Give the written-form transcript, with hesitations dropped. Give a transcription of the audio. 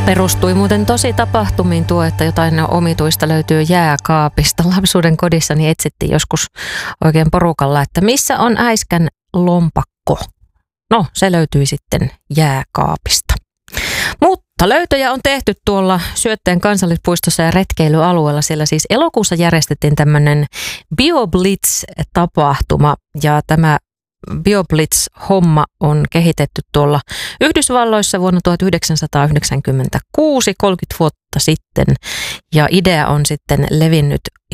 Perustui muuten tosi tapahtumiin tuo, että jotain omituista löytyy jääkaapista. Lapsuuden kodissani etsittiin joskus oikein porukalla, että missä on äiskän lompakko. No, se löytyi sitten jääkaapista. Mutta löytöjä on tehty tuolla Syötteen kansallispuistossa ja retkeilyalueella. Siellä siis elokuussa järjestettiin tämmöinen BioBlitz-tapahtuma ja tämä BioBlitz-homma on kehitetty tuolla Yhdysvalloissa vuonna 1996, 30 vuotta sitten, ja idea on sitten levinnyt